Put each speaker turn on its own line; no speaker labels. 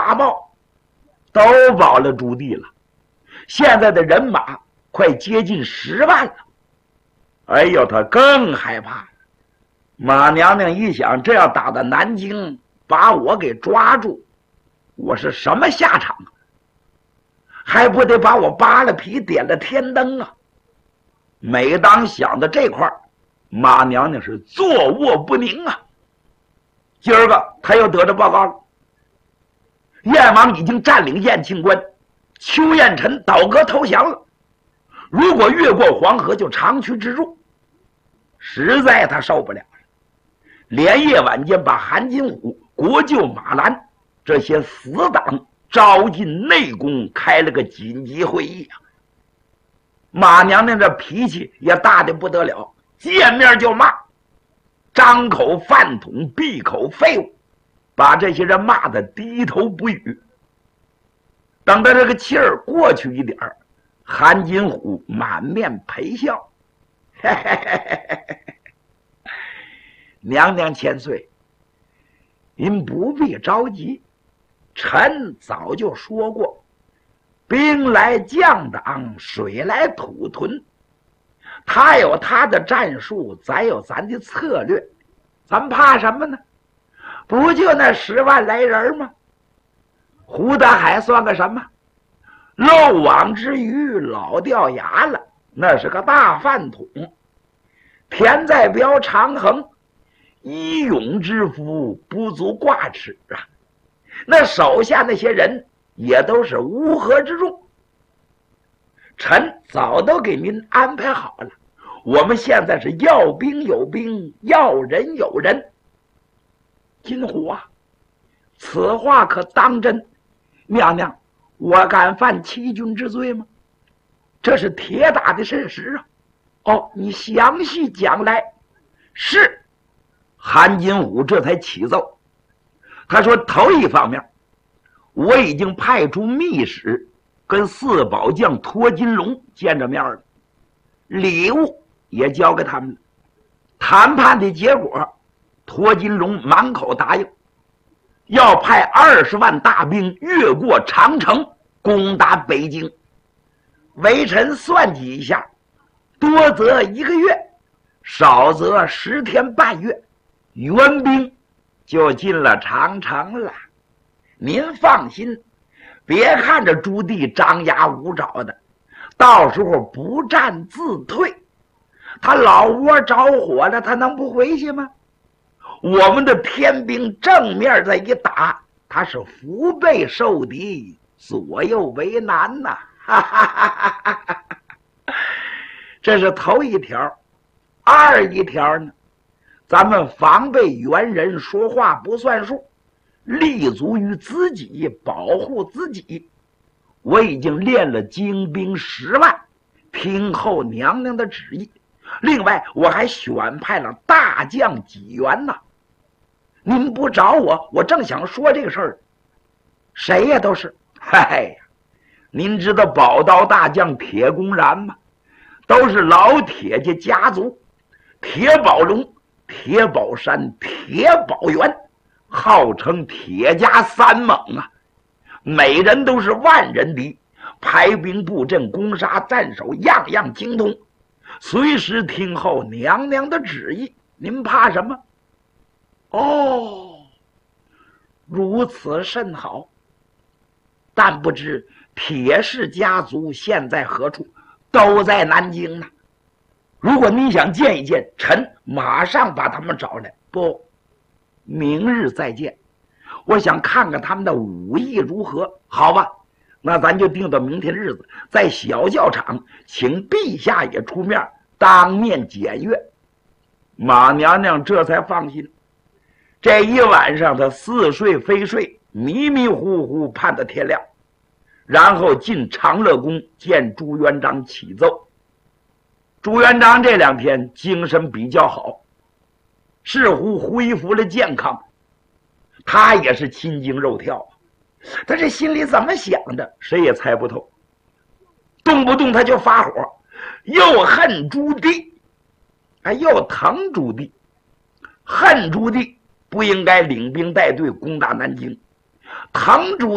马报都保了朱棣了，现在的人马快接近10万了。哎呦，他更害怕了。马娘娘一想，这要打到南京，把我给抓住，我是什么下场啊？还不得把我扒了皮，点了天灯啊！每当想到这块儿，马娘娘是坐卧不宁啊。今儿个他又得着报告了，燕王已经占领燕庆关，邱彦臣倒戈投降了。如果越过黄河就长驱直入，实在他受不了了。连夜晚间把韩金虎、国舅马兰这些死党招进内宫，开了个紧急会议啊。马娘娘这脾气也大得不得了，见面就骂，张口饭桶，闭口废物，把这些人骂得低头不语。等到这个气儿过去一点儿，韩金虎满面陪笑，嘿嘿嘿嘿嘿，娘娘千岁，您不必着急，臣早就说过，兵来将挡，水来土屯，他有他的战术，咱有咱的策略，咱怕什么呢？不就那10万来人吗？胡大海算个什么？漏网之鱼老掉牙了，那是个大饭桶。田在标长衡，一勇之夫不足挂齿啊。那手下那些人也都是乌合之众，臣早都给您安排好了。我们现在是要兵有兵，要人有人。金虎啊，此话可当真？娘娘，我敢犯欺君之罪吗？这是铁打的事实啊。哦，你详细讲来。是。韩金虎这才起奏，他说头一方面，我已经派出密使跟4保将托金龙见着面了，礼物也交给他们了。谈判的结果，托金龙满口答应，要派20万大兵越过长城攻打北京。微臣算计一下，多则1个月，少则10天半月，援兵就进了长城了。您放心，别看着朱棣张牙舞爪的，到时候不战自退，他老窝着火了，他能不回去吗？我们的天兵正面再一打，他是腹背受敌，左右为难呐！哈哈哈哈哈！这是头一条。二一条呢，咱们防备猿人说话不算数，立足于自己，保护自己。我已经练了精兵10万，听候娘娘的旨意。另外我还选派了大将几员呢。您不找我，我正想说这个事儿。谁呀都是。嗨呀，您知道宝刀大将铁公然吗？都是老铁家家族，铁宝龙、铁宝山、铁宝元，号称铁家3猛啊，每人都是万人敌，排兵布阵、攻杀战守样样精通，随时听候娘娘的旨意。您怕什么？哦，如此甚好。但不知铁氏家族现在何处？都在南京呢。如果你想见一见，臣马上把他们找来。不，明日再见。我想看看他们的武艺如何。好吧，那咱就定到明天日子，在小教场请陛下也出面当面检阅。马娘娘这才放心。这一晚上他似睡非睡，迷迷糊糊盼到天亮，然后进长乐宫见朱元璋启奏。朱元璋这2天精神比较好，似乎恢复了健康，他也是心惊肉跳，他这心里怎么想的谁也猜不透，动不动他就发火，又恨朱棣，又疼朱棣，恨朱棣不应该领兵带队攻打南京，疼朱